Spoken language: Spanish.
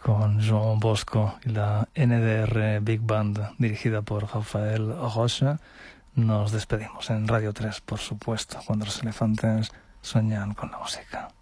con Joan Bosco y la NDR Big Band dirigida por Rafael Rocha, nos despedimos en Radio 3, por supuesto, cuando los elefantes sueñan con la música.